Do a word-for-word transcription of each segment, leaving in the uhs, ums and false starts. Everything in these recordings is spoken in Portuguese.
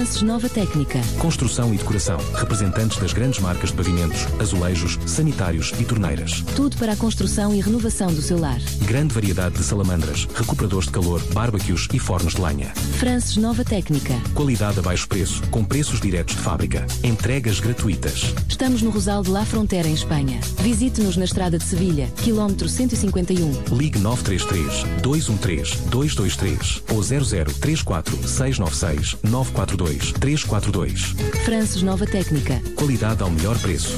Frances Nova Técnica. Construção e decoração. Representantes das grandes marcas de pavimentos, azulejos, sanitários e torneiras. Tudo para a construção e renovação do seu lar. Grande variedade de salamandras, recuperadores de calor, barbecues e fornos de lenha. Frances Nova Técnica. Qualidade a baixo preço, com preços diretos de fábrica. Entregas gratuitas. Estamos no Rosal de La Frontera, em Espanha. Visite-nos na estrada de Sevilha, quilómetro cento e cinquenta e um. Ligue nove três três, dois um três, dois dois três ou zero zero três quatro, seis nove seis, nove quatro dois, três quatro dois. Frances Nova Técnica. Qualidade ao melhor preço.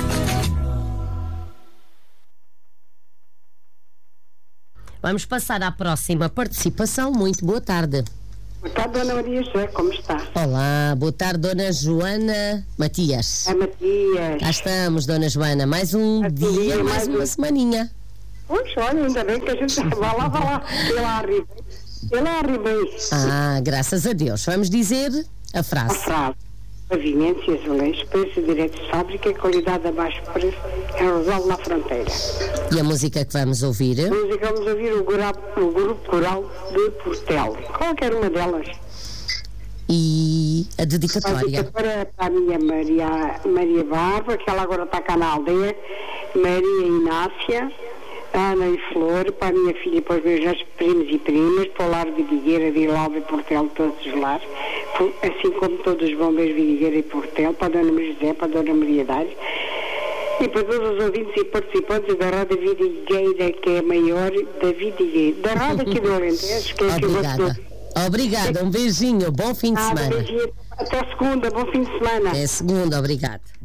Vamos passar à próxima participação. Muito boa tarde. Boa tarde, Dona Maria José, como está? Olá, boa tarde, Dona Joana Matias. É Matias. Cá estamos, Dona Joana, mais um A dia, dia, mais mais uma um- semaninha. Pois, olha, ainda bem que a gente vai lá, vai lá. Eu lá arribei. Eu lá arribei. Ah, graças a Deus. Vamos dizer a A frase. frase. Pavimentos e azulejos, preço direto de fábrica, qualidade a baixo preço, é Rosal na Fronteira. E a música que vamos ouvir? Música, vamos ouvir o, gura- o grupo coral de Portel. Qualquer uma delas. E a A dedicatória. dedicatória é para a minha Maria, Maria Barba, que ela agora está cá na aldeia, Maria Inácia, Ana e Flor, para a minha filha e para os meus primos e primas, para o Lar Vidigueira, Vilalva e Portel, todos os lares, por- assim como todos os bombeiros Vidigueira e Portel, para a Dona Maria José, para a Dona Maria Dário, e para todos os ouvintes e participantes da Rádio Vidigueira, que é a maior da Vidigueira, da Rádio aqui do Alentejo, que é a que eu gosto Obrigada. de- Obrigada, um beijinho, bom fim de Ah, semana. beijinho. Até segunda, bom fim de semana. Até segunda, obrigada.